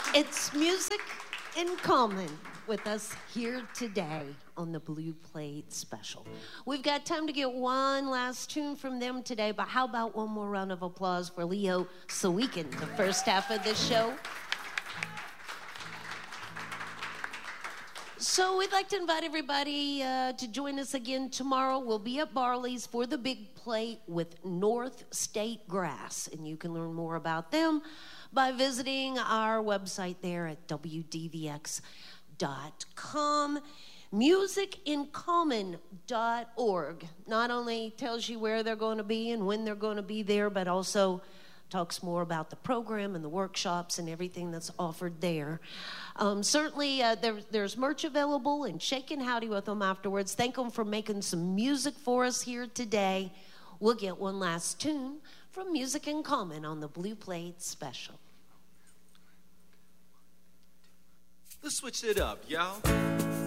It's Music in Common with us here today on the Blue Plate Special. We've got time to get one last tune from them today, but how about one more round of applause for Leo Saweekin, the first half of this show? So we'd like to invite everybody to join us again tomorrow. We'll be at Barley's for the Big Plate with North State Grass, and you can learn more about them by visiting our website there at wdvx.com. Musicincommon.org not only tells you where they're going to be and when they're going to be there, but also talks more about the program and the workshops and everything that's offered there. Certainly, there's merch available, and shake and howdy with them afterwards. Thank them for making some music for us here today. We'll get one last tune from Music in Common on the Blue Plate Special. Let's switch it up, y'all.